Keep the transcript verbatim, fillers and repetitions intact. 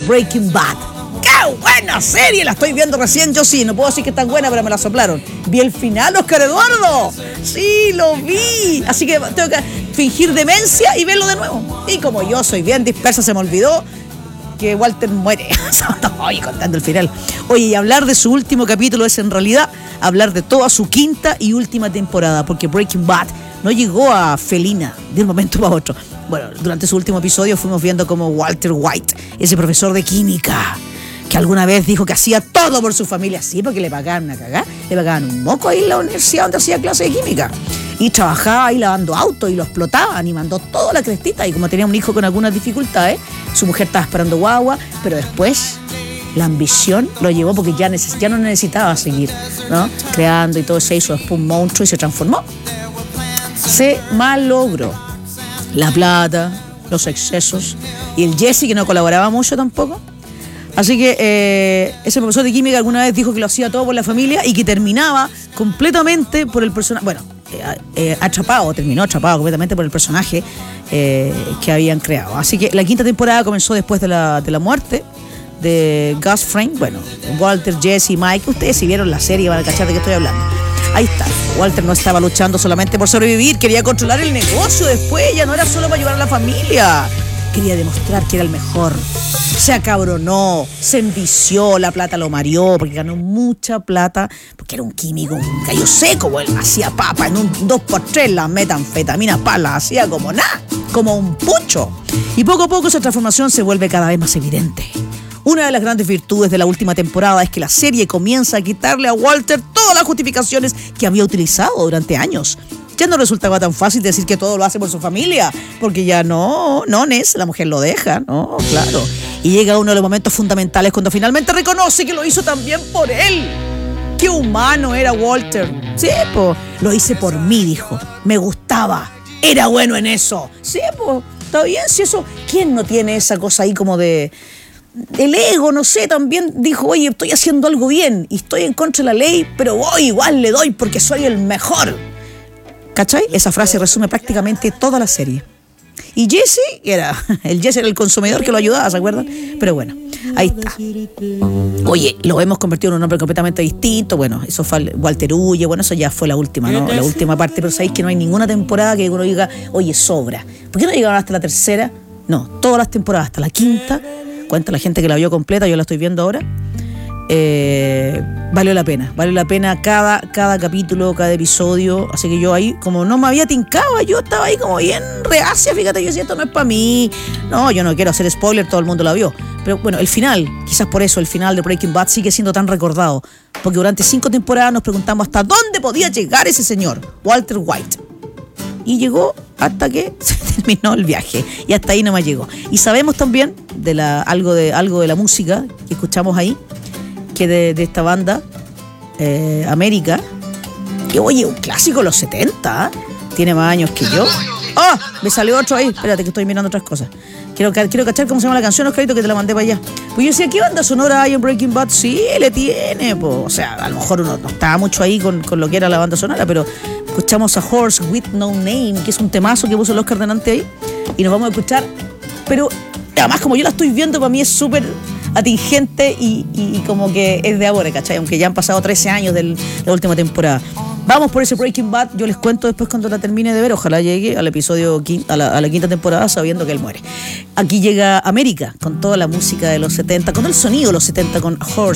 Breaking Bad. ¡Qué buena serie! La estoy viendo recién, yo sí, no puedo decir que es tan buena, pero me la soplaron. Vi el final, Oscar Eduardo. Sí, lo vi. Así que tengo que fingir demencia y verlo de nuevo. Y como yo soy bien dispersa, se me olvidó que Walter muere. Oye, contando el final. Oye, y hablar de su último capítulo es en realidad hablar de toda su quinta y última temporada, porque Breaking Bad no llegó a felina de un momento para otro. Bueno, durante su último episodio fuimos viendo como Walter White, ese profesor de química, que alguna vez dijo que hacía todo por su familia, sí, porque le pagaban una cagada, le pagaban un moco ahí en la universidad donde hacía clases de química, y trabajaba ahí lavando autos y lo explotaban y mandó toda la crestita, y como tenía un hijo con algunas dificultades, su mujer estaba esperando guagua, pero después la ambición lo llevó porque ya, neces- ya no necesitaba seguir, ¿no? Creando y todo, se hizo después un monstruo y se transformó. Se malogró la plata, los excesos, y el Jesse, que no colaboraba mucho tampoco. Así que eh, ese profesor de química alguna vez dijo que lo hacía todo por la familia y que terminaba completamente por el personaje, bueno, eh, eh, atrapado, terminó atrapado completamente por el personaje eh, que habían creado. Así que la quinta temporada comenzó después de la, de la muerte de Gus Fring. Bueno, Walter, Jesse, Mike, ustedes si vieron la serie van a cachar de qué estoy hablando. Ahí está, Walter no estaba luchando solamente por sobrevivir, quería controlar el negocio después, ya no era solo para ayudar a la familia. Quería demostrar que era el mejor. Se acabronó, se envició, la plata lo mareó, porque ganó mucha plata, porque era un químico, un gallo seco, él hacía papa en un dos por tres, las metanfetaminas, pa, las hacía como nada, como un pucho. Y poco a poco esa transformación se vuelve cada vez más evidente. Una de las grandes virtudes de la última temporada es que la serie comienza a quitarle a Walter todas las justificaciones que había utilizado durante años. Ya no resultaba tan fácil decir que todo lo hace por su familia, porque ya no, no, Ness, la mujer lo deja, no, claro. Y llega uno de los momentos fundamentales cuando finalmente reconoce que lo hizo también por él. ¡Qué humano era Walter! Sí, pues, lo hice por mí, dijo. Me gustaba, era bueno en eso. Sí, pues, está bien, si eso, ¿quién no tiene esa cosa ahí como de... El ego, no sé, también dijo, oye, estoy haciendo algo bien y estoy en contra de la ley, pero voy, igual le doy porque soy el mejor. ¿Cachai? Esa frase resume prácticamente toda la serie. Y Jesse, era, el Jesse era el consumidor que lo ayudaba, ¿se acuerdan? Pero bueno, ahí está. Oye, lo hemos convertido en un hombre completamente distinto. Bueno, eso fue Walter huye, bueno, eso ya fue la última, ¿no? La última parte, pero sabéis que no hay ninguna temporada que uno diga, oye, sobra. ¿Por qué no llegaron hasta la tercera? No, todas las temporadas, hasta la quinta. Cuenta la gente que la vio completa, yo la estoy viendo ahora. Eh, valió la pena, valió la pena cada, cada capítulo, cada episodio. Así que yo ahí, como no me había tincado, yo estaba ahí como bien reacia, fíjate, yo decía, esto no es para mí. No, yo no quiero hacer spoiler, todo el mundo la vio. Pero bueno, el final, quizás por eso el final de Breaking Bad sigue siendo tan recordado, porque durante cinco temporadas nos preguntamos hasta dónde podía llegar ese señor, Walter White. Y llegó hasta que se terminó el viaje. Y hasta ahí nomás llegó. Y sabemos también de la, algo, de, algo de la música que escuchamos ahí, que de, de esta banda, eh, América, que oye, un clásico de los setenta, ¿eh? Tiene más años que yo. ¡Oh! Me salió otro ahí. Espérate que estoy mirando otras cosas. Quiero, quiero cachar cómo se llama la canción, Oscarito, que te la mandé para allá. Pues yo decía, ¿qué banda sonora hay en Breaking Bad? Sí, le tiene, po. O sea, a lo mejor uno no estaba mucho ahí con, con lo que era la banda sonora, pero escuchamos a Horse with No Name, que es un temazo que puso el Oscar delante ahí, y nos vamos a escuchar. Pero además, como yo la estoy viendo, para mí es súper atingente y, y, y como que es de ahora, ¿cachai? Aunque ya han pasado trece años de la última temporada. Vamos por ese Breaking Bad, yo les cuento después cuando la termine de ver, ojalá llegue al episodio, a la, a la quinta temporada sabiendo que él muere. Aquí llega América, con toda la música de los setenta, con el sonido de los setenta, con Horse